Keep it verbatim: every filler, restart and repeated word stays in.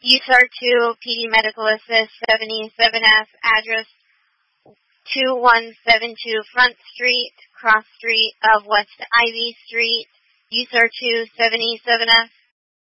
U S A R two, P D Medical Assist, seventy-seven F, address two one seven two Front Street, cross street of West Ivy Street, U S A R two, seventy-seven F.